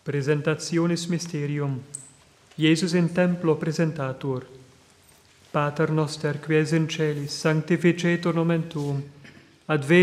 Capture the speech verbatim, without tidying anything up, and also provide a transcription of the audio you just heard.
Presentationis mysterium. Iesus in templo presentatur. Pater noster, qui es in celis, sanctificetur nomen tuum. Adveniat